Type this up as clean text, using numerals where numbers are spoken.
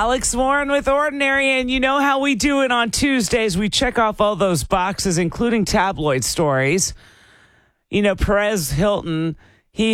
Alex Warren with Ordinary, and you know how we do it on Tuesdays. We check off all those boxes, including tabloid stories. You know, Perez Hilton